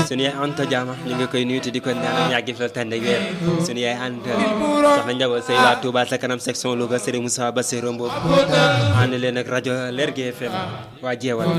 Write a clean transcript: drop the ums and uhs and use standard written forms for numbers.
sunu yaay Anta Diama ñu ngi koy nuyu te di ko ñaanal yàgg fi tànn ak wér sunu yaay Anta soxna Njaboot Sey waa Touba sa kanam section Louga Serigne Moussa Bassirou Mbow ànd leen ak rajo Lergui FM waa jeewal